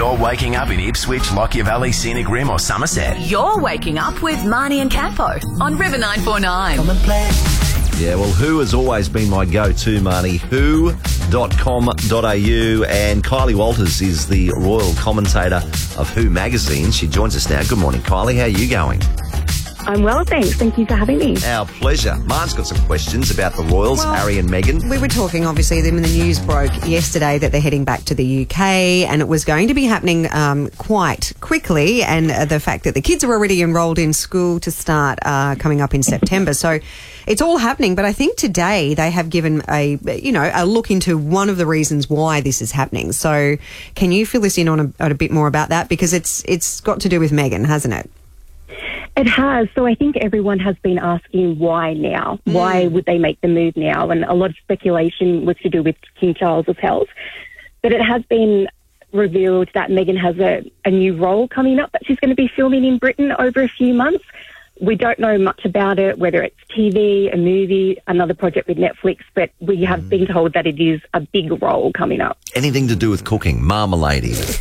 you're waking up in Ipswich, Lockyer Valley, Scenic Rim or Somerset. You're waking up with Marnie and Campo on River 949. Come and play. Yeah, well, Who has always been my go-to, Marnie. Who.com.au, and Kylie Walters is the royal commentator of Who magazine. She joins us now. Good morning, Kylie. How are you going? I'm well, thanks. Thank you for having me. Our pleasure. Mark's got some questions about the royals, Harry and Meghan. We were talking, obviously, them in the news broke yesterday that they're heading back to the UK, and it was going to be happening quite quickly, and the fact that the kids are already enrolled in school to start coming up in September. So it's all happening, but I think today they have given a look into one of the reasons why this is happening. So can you fill us in on a bit more about that? Because it's got to do with Meghan, hasn't it? It has. So I think everyone has been asking why now? Why would they make the move now? And a lot of speculation was to do with King Charles's health. But it has been revealed that Meghan has a new role coming up that she's going to be filming in Britain over a few months. We don't know much about it, whether it's TV, a movie, another project with Netflix, but we have been told that it is a big role coming up. Anything to do with cooking, marmalade.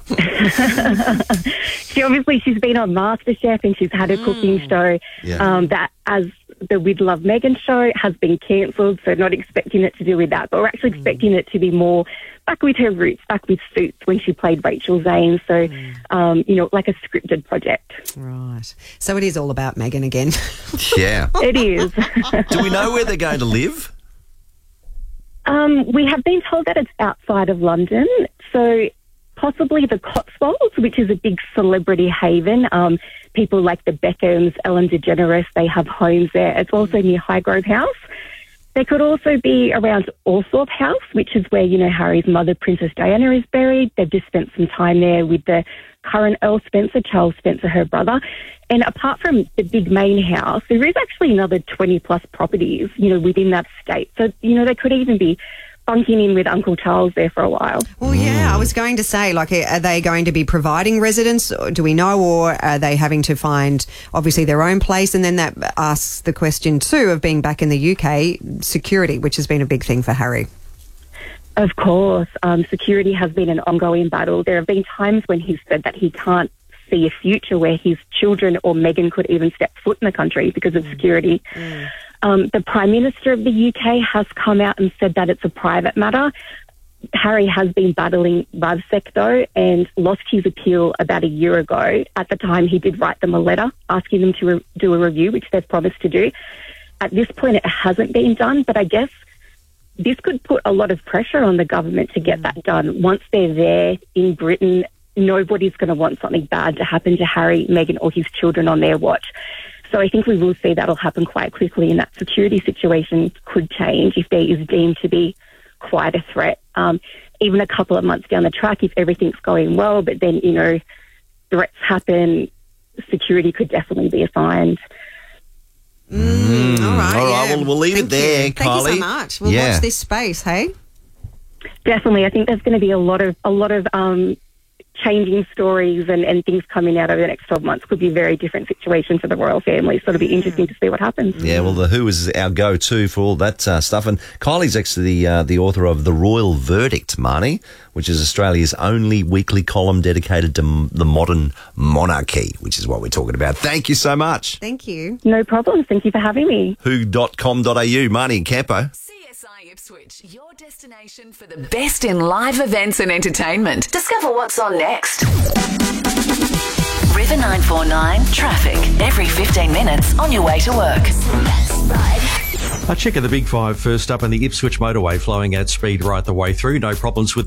She's been on MasterChef and she's had a cooking show that, as the With Love Meghan show, has been cancelled, so not expecting it to do with that, but we're actually expecting it to be more back with her roots, back with Suits when she played Rachel Zane, so like a scripted project. Right. So it is all about Meghan again. Yeah. It is. Do we know where they're going to live? We have been told that it's outside of London, so possibly the Cotswolds, which is a big celebrity haven. People like the Beckhams, Ellen DeGeneres, they have homes there. It's also near Highgrove House. They could also be around Althorpe House, which is where, Harry's mother, Princess Diana, is buried. They've just spent some time there with the current Earl Spencer, Charles Spencer, her brother. And apart from the big main house, there is actually another 20-plus properties, within that estate. So, they could even be bunking in with Uncle Charles there for a while. Well, yeah, I was going to say, are they going to be providing residence, do we know, or are they having to find, obviously, their own place? And then that asks the question, too, of being back in the UK, security, which has been a big thing for Harry. Of course. Security has been an ongoing battle. There have been times when he's said that he can't see a future where his children or Meghan could even step foot in the country because of security. The Prime Minister of the UK has come out and said that it's a private matter. Harry has been battling RAVSEC, though, and lost his appeal about a year ago. At the time, he did write them a letter asking them to do a review, which they've promised to do. At this point, it hasn't been done, but I guess this could put a lot of pressure on the government to get that done. Once they're there in Britain, nobody's going to want something bad to happen to Harry, Meghan, or his children on their watch. So I think we will see that'll happen quite quickly, and that security situation could change if there is deemed to be quite a threat. Even a couple of months down the track, if everything's going well, but then, threats happen, security could definitely be assigned. All right. Yeah. Well, we'll leave it there, Kylie. Thank you so much. We'll watch this space, hey? Definitely. I think there's going to be a lot of changing stories and things coming out over the next 12 months. Could be a very different situation for the royal family, so it'll be interesting to see what happens. Yeah, well, the Who is our go-to for all that stuff, and Kylie's actually the author of The Royal Verdict, Marnie, which is Australia's only weekly column dedicated to the modern monarchy, which is what we're talking about. Thank you so much. Thank you. No problem. Thank you for having me. Who.com.au, Marnie and Campo. CSI Ipswich, your destination for the best in live events and entertainment. Discover what's on next. River 949 traffic every 15 minutes on your way to work. A check of the Big Five first up, and the Ipswich motorway flowing at speed right the way through. No problems with